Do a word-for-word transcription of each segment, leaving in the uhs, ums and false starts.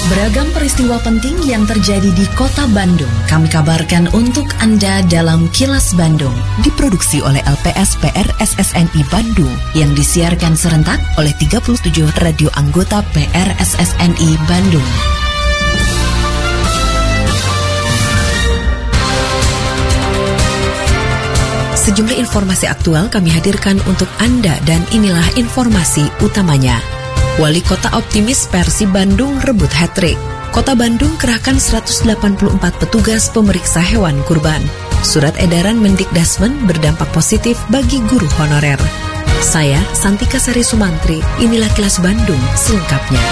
Beragam peristiwa penting yang terjadi di Kota Bandung kami kabarkan untuk Anda dalam Kilas Bandung. Diproduksi oleh L P S P R S S N I Bandung yang disiarkan serentak oleh tiga puluh tujuh radio anggota P R S S N I Bandung. Sejumlah informasi aktual kami hadirkan untuk Anda dan inilah informasi utamanya. Wali Kota optimis Persib Bandung rebut hat-trick. Kota Bandung kerahkan seratus delapan puluh empat petugas pemeriksa hewan kurban. Surat edaran Mendikdasmen berdampak positif bagi guru honorer. Saya, Santika Sari Sumantri, inilah Kilas Bandung selengkapnya.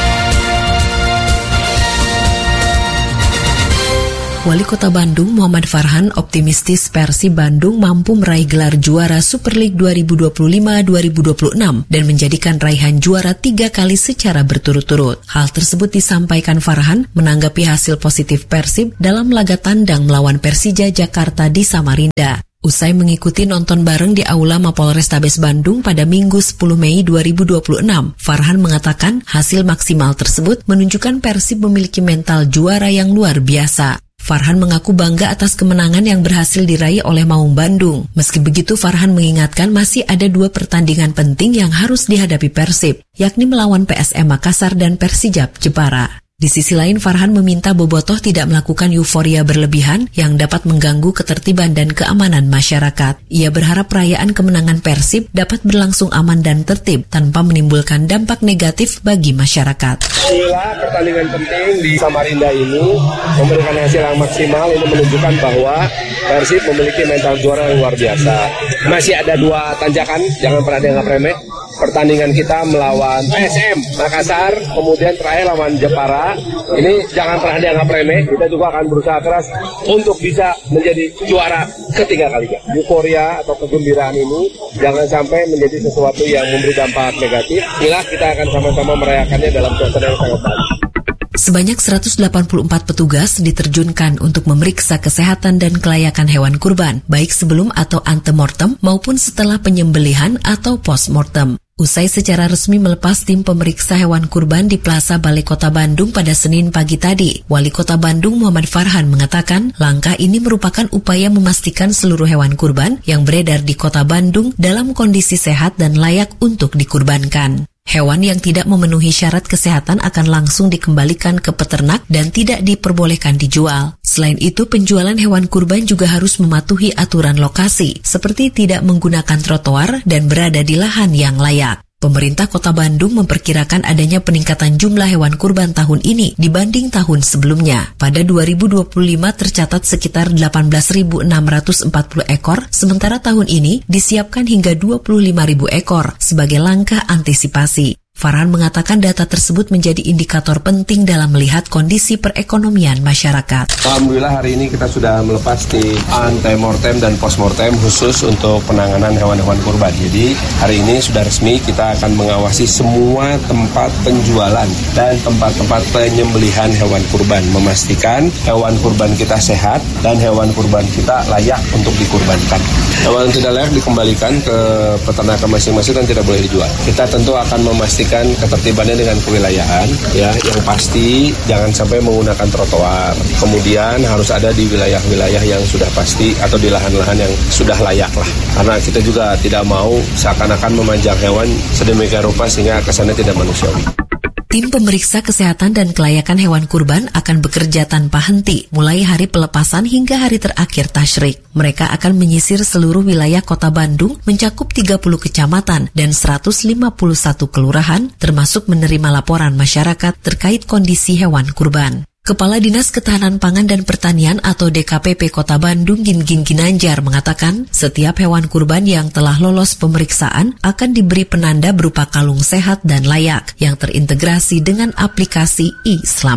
Wali Kota Bandung Muhammad Farhan optimistis Persib Bandung mampu meraih gelar juara Super League dua ribu dua puluh lima dua ribu dua puluh enam dan menjadikan raihan juara tiga kali secara berturut-turut. Hal tersebut disampaikan Farhan menanggapi hasil positif Persib dalam laga tandang melawan Persija Jakarta di Samarinda. Usai mengikuti nonton bareng di Aula Mapolrestabes Bandung pada Minggu sepuluh Mei dua ribu dua puluh enam, Farhan mengatakan hasil maksimal tersebut menunjukkan Persib memiliki mental juara yang luar biasa. Farhan mengaku bangga atas kemenangan yang berhasil diraih oleh Maung Bandung. Meski begitu, Farhan mengingatkan masih ada dua pertandingan penting yang harus dihadapi Persib, yakni melawan P S M Makassar dan Persijap Jepara. Di sisi lain, Farhan meminta bobotoh tidak melakukan euforia berlebihan yang dapat mengganggu ketertiban dan keamanan masyarakat. Ia berharap perayaan kemenangan Persib dapat berlangsung aman dan tertib tanpa menimbulkan dampak negatif bagi masyarakat. Inilah pertandingan penting di Samarinda ini memberikan hasil yang maksimal. Ini menunjukkan bahwa Persib memiliki mental juara yang luar biasa. Masih ada dua tanjakan, jangan pernah dianggap remeh. Pertandingan kita melawan P S M Makassar, kemudian terakhir lawan Jepara. Ini jangan pernah dianggap remeh. Kita juga akan berusaha keras untuk bisa menjadi juara ketiga kalinya. Euforia atau kegembiraan ini jangan sampai menjadi sesuatu yang memberi dampak negatif. Inilah kita akan sama-sama merayakannya dalam suasana yang sangat baik. Sebanyak seratus delapan puluh empat petugas diterjunkan untuk memeriksa kesehatan dan kelayakan hewan kurban, baik sebelum atau antemortem maupun setelah penyembelihan atau postmortem. Usai secara resmi melepas tim pemeriksa hewan kurban di Plaza Balai Kota Bandung pada Senin pagi tadi, Wali Kota Bandung Muhammad Farhan mengatakan langkah ini merupakan upaya memastikan seluruh hewan kurban yang beredar di Kota Bandung dalam kondisi sehat dan layak untuk dikurbankan. Hewan yang tidak memenuhi syarat kesehatan akan langsung dikembalikan ke peternak dan tidak diperbolehkan dijual. Selain itu, penjualan hewan kurban juga harus mematuhi aturan lokasi, seperti tidak menggunakan trotoar dan berada di lahan yang layak. Pemerintah Kota Bandung memperkirakan adanya peningkatan jumlah hewan kurban tahun ini dibanding tahun sebelumnya. Pada dua ribu dua puluh lima tercatat sekitar delapan belas ribu enam ratus empat puluh ekor, sementara tahun ini disiapkan hingga dua puluh lima ribu ekor sebagai langkah antisipasi. Farhan mengatakan data tersebut menjadi indikator penting dalam melihat kondisi perekonomian masyarakat. Alhamdulillah hari ini kita sudah melepas di antemortem dan postmortem khusus untuk penanganan hewan-hewan kurban. Jadi hari ini sudah resmi kita akan mengawasi semua tempat penjualan dan tempat-tempat penyembelihan hewan kurban. Memastikan hewan kurban kita sehat dan hewan kurban kita layak untuk dikurbankan. Hewan tidak layak dikembalikan ke peternak masing-masing dan tidak boleh dijual. Kita tentu akan memastikan ketertibannya dengan kewilayahan, ya, yang pasti jangan sampai menggunakan trotoar. Kemudian harus ada di wilayah-wilayah yang sudah pasti atau di lahan-lahan yang sudah layak lah. Karena kita juga tidak mau seakan-akan memanjang hewan sedemikian rupa sehingga kesannya tidak manusiawi. Tim pemeriksa kesehatan dan kelayakan hewan kurban akan bekerja tanpa henti, mulai hari pelepasan hingga hari terakhir tasyrik. Mereka akan menyisir seluruh wilayah Kota Bandung, mencakup tiga puluh kecamatan dan seratus lima puluh satu kelurahan, termasuk menerima laporan masyarakat terkait kondisi hewan kurban. Kepala Dinas Ketahanan Pangan dan Pertanian atau D K P P Kota Bandung Gingin Ginanjar mengatakan setiap hewan kurban yang telah lolos pemeriksaan akan diberi penanda berupa kalung sehat dan layak yang terintegrasi dengan aplikasi iSlamat.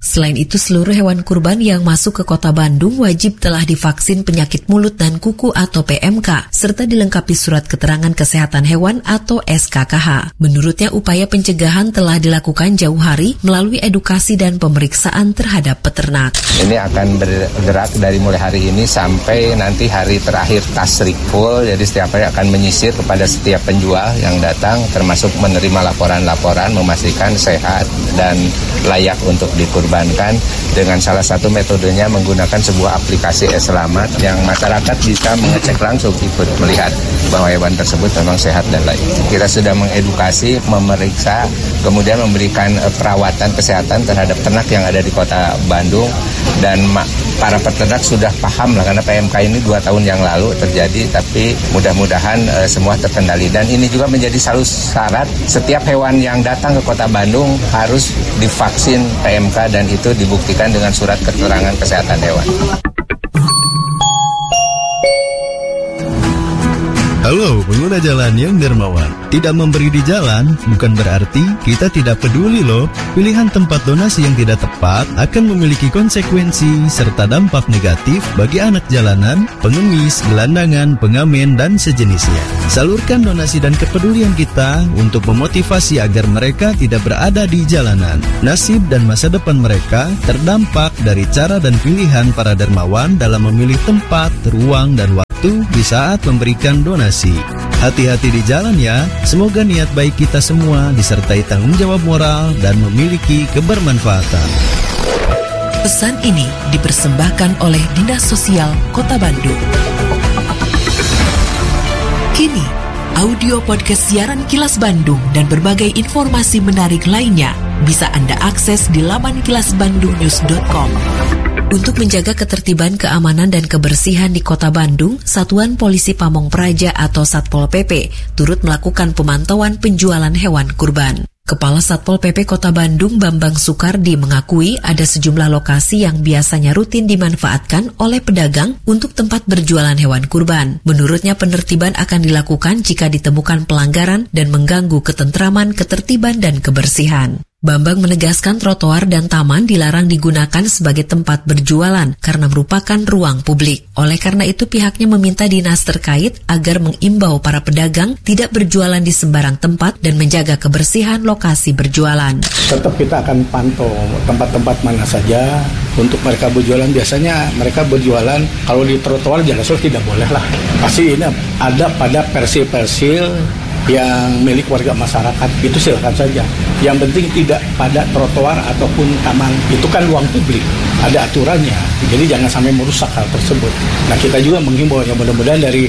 Selain itu, seluruh hewan kurban yang masuk ke Kota Bandung wajib telah divaksin penyakit mulut dan kuku atau P M K, serta dilengkapi surat keterangan kesehatan hewan atau S K K H. Menurutnya, upaya pencegahan telah dilakukan jauh hari melalui edukasi dan pemeriksaan terhadap peternak. Ini akan bergerak dari mulai hari ini sampai nanti hari terakhir tasrik full, jadi setiap hari akan menyisir kepada setiap penjual yang datang, termasuk menerima laporan-laporan, memastikan sehat dan layak untuk dikurban. Dengan salah satu metodenya menggunakan sebuah aplikasi e-selamat yang masyarakat bisa mengecek langsung, ikut melihat bahwa hewan tersebut memang sehat dan layak. Kita sudah mengedukasi, memeriksa, kemudian memberikan perawatan kesehatan terhadap ternak yang ada di Kota Bandung, dan para peternak sudah paham lah, karena P M K ini dua tahun yang lalu terjadi, tapi mudah-mudahan e, semua terkendali. Dan ini juga menjadi selalu syarat setiap hewan yang datang ke Kota Bandung harus divaksin P M K, dan dan itu dibuktikan dengan surat keterangan kesehatan hewan. Halo pengguna jalan yang dermawan. Tidak memberi di jalan bukan berarti kita tidak peduli loh. Pilihan tempat donasi yang tidak tepat akan memiliki konsekuensi serta dampak negatif bagi anak jalanan, pengemis, gelandangan, pengamen, dan sejenisnya. Salurkan donasi dan kepedulian kita untuk memotivasi agar mereka tidak berada di jalanan. Nasib dan masa depan mereka terdampak dari cara dan pilihan para dermawan dalam memilih tempat, ruang, dan waktu di saat memberikan donasi. Hati-hati di jalan ya. Semoga niat baik kita semua disertai tanggung jawab moral dan memiliki kebermanfaatan. Pesan ini dipersembahkan oleh Dinas Sosial Kota Bandung. Kini, audio podcast siaran Kilas Bandung dan berbagai informasi menarik lainnya bisa Anda akses di laman kilas bandung news dot com. Untuk menjaga ketertiban, keamanan, dan kebersihan di Kota Bandung, Satuan Polisi Pamong Praja atau Satpol P P turut melakukan pemantauan penjualan hewan kurban. Kepala Satpol P P Kota Bandung, Bambang Sukardi, mengakui ada sejumlah lokasi yang biasanya rutin dimanfaatkan oleh pedagang untuk tempat berjualan hewan kurban. Menurutnya, penertiban akan dilakukan jika ditemukan pelanggaran dan mengganggu ketentraman, ketertiban, dan kebersihan. Bambang menegaskan trotoar dan taman dilarang digunakan sebagai tempat berjualan karena merupakan ruang publik. Oleh karena itu, pihaknya meminta dinas terkait agar mengimbau para pedagang tidak berjualan di sembarang tempat dan menjaga kebersihan lokasi berjualan. Tetap kita akan pantau tempat-tempat mana saja untuk mereka berjualan. Biasanya mereka berjualan kalau di trotoar jelas tidak boleh lah. Pasti ini ada pada persil-persil yang milik warga masyarakat, itu silakan saja. Yang penting tidak pada trotoar ataupun taman, itu kan ruang publik, ada aturannya. Jadi jangan sampai merusak hal tersebut. Nah, kita juga menghimbau ya, mudah-mudahan dari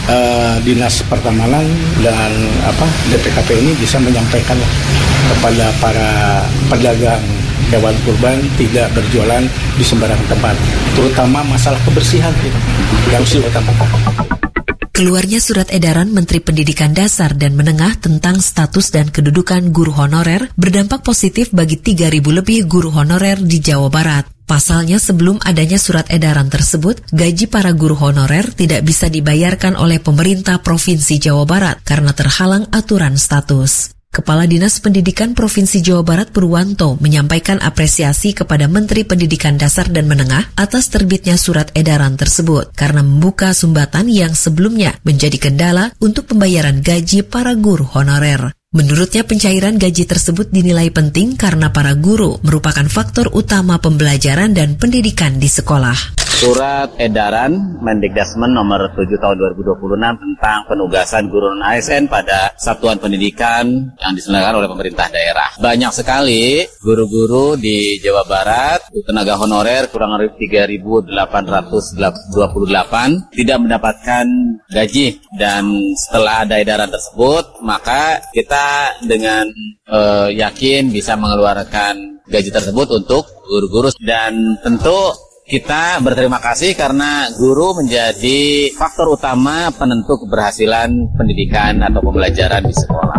uh, Dinas Pertamanan dan apa D P K P ini bisa menyampaikan kepada para pedagang hewan kurban tidak berjualan di sembarang tempat, terutama masalah kebersihan itu yang harus diutamakan. Keluarnya surat edaran Menteri Pendidikan Dasar dan Menengah tentang status dan kedudukan guru honorer berdampak positif bagi tiga ribu lebih guru honorer di Jawa Barat. Pasalnya, sebelum adanya surat edaran tersebut, gaji para guru honorer tidak bisa dibayarkan oleh pemerintah Provinsi Jawa Barat karena terhalang aturan status. Kepala Dinas Pendidikan Provinsi Jawa Barat Purwanto menyampaikan apresiasi kepada Menteri Pendidikan Dasar dan Menengah atas terbitnya surat edaran tersebut karena membuka sumbatan yang sebelumnya menjadi kendala untuk pembayaran gaji para guru honorer. Menurutnya, pencairan gaji tersebut dinilai penting karena para guru merupakan faktor utama pembelajaran dan pendidikan di sekolah. Surat edaran Mendikdasmen nomor tujuh tahun dua ribu dua puluh enam tentang penugasan guru non A S N pada satuan pendidikan yang diselenggarakan oleh pemerintah daerah. Banyak sekali guru-guru di Jawa Barat, tenaga honorer kurang lebih tiga ribu delapan ratus dua puluh delapan tidak mendapatkan gaji, dan setelah ada edaran tersebut maka kita dengan uh, yakin bisa mengeluarkan gaji tersebut untuk guru-guru, dan tentu kita berterima kasih karena guru menjadi faktor utama penentu keberhasilan pendidikan atau pembelajaran di sekolah.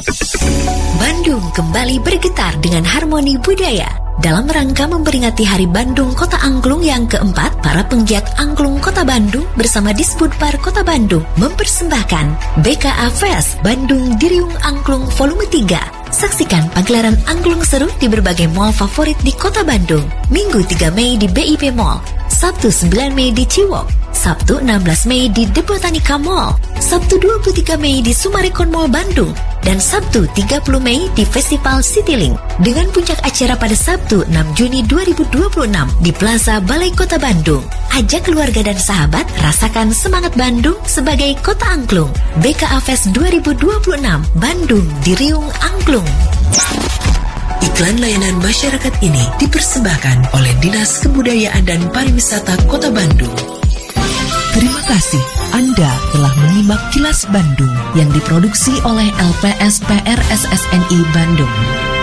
Bandung kembali bergetar dengan harmoni budaya. Dalam rangka memperingati Hari Bandung Kota Angklung yang keempat, para penggiat angklung Kota Bandung bersama Disbudpar Kota Bandung mempersembahkan B K A Fest Bandung Diriung Angklung Volume tiga. Saksikan pagelaran angklung seru di berbagai mall favorit di Kota Bandung. Minggu tiga Mei di B I P Mall, Sabtu sembilan Mei di Ciwok, Sabtu enam belas Mei di The Botanica Mall, Sabtu dua puluh tiga Mei di Sumarekon Mall Bandung, dan Sabtu tiga puluh Mei di Festival Citylink. Dengan puncak acara pada Sabtu enam Juni dua ribu dua puluh enam di Plaza Balai Kota Bandung. Ajak keluarga dan sahabat rasakan semangat Bandung sebagai Kota Angklung. B K A Fest dua ribu dua puluh enam, Bandung Diriung Angklung. Iklan layanan masyarakat ini dipersembahkan oleh Dinas Kebudayaan dan Pariwisata Kota Bandung. Terima kasih Anda telah menyimak Kilas Bandung yang diproduksi oleh L P S P R S S N I Bandung.